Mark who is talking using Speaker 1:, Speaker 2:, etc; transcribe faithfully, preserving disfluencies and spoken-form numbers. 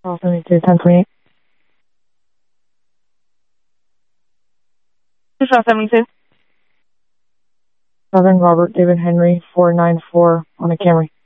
Speaker 1: seventy-two, ten twenty-eight.
Speaker 2: South seventy-two.
Speaker 1: seven Robert David Henry, four nine four on the Camry.